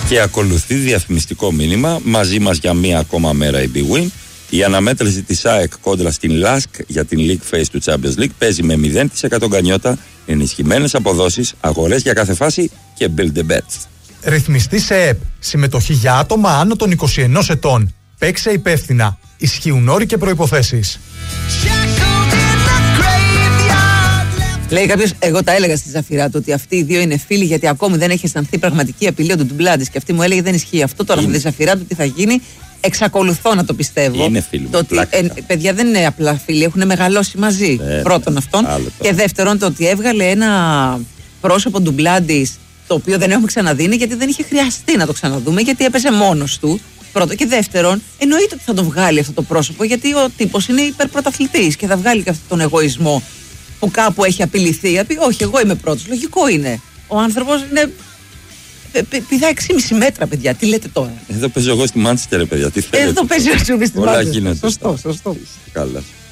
Και ακολουθεί διαφημιστικό μήνυμα. Μαζί μας για μία ακόμα μέρα η Big Win. Η αναμέτρηση της ΑΕΚ κόντρα στην ΛΑΣΚ για την League Phase του Champions League παίζει με 0% γκανιότα, ενισχυμένες αποδόσεις, αγορές για κάθε φάση και build a bet. Ρυθμιστή σε ΕΠ. Συμμετοχή για άτομα άνω των 21 ετών. Παίξε υπεύθυνα. Ισχύουν όροι και προϋποθέσεις. Λέει κάποιος, εγώ τα έλεγα στη Ζαφυρά του ότι αυτοί οι δύο είναι φίλοι γιατί ακόμη δεν έχει αισθανθεί πραγματική απειλή του Ντουμπλάντης. Και αυτή μου έλεγε δεν ισχύει αυτό. Τώρα με τη Ζαφυρά του τι θα γίνει. Εξακολουθώ να το πιστεύω. Είναι φίλοι. Το ότι, παιδιά δεν είναι απλά φίλοι, έχουν μεγαλώσει μαζί. Πρώτον αυτόν. Και δεύτερον το ότι έβγαλε ένα πρόσωπο Ντουμπλάντης το οποίο δεν έχουμε ξαναδεί γιατί δεν είχε χρειαστεί να το ξαναδούμε γιατί έπαιζε μόνος του. Πρώτο. Και δεύτερον, εννοείται ότι θα το βγάλει αυτό το πρόσωπο γιατί ο τύπος είναι υπερπρωταθλητής και θα βγάλει και αυτόν τον εγωισμό που κάπου έχει απειληθεί. Όχι, εγώ είμαι πρώτος. Λογικό είναι. Ο άνθρωπος είναι. Πηδά 6,5 μέτρα, παιδιά. Τι λέτε τώρα. Εδώ παίζω εγώ στη Μάντσεστερ, παιδιά. Τι θέλετε. Εδώ παίζει ο Τσούμπης στη Μάντσεστερ. Όλα γίνονται. Σωστό. Καλά.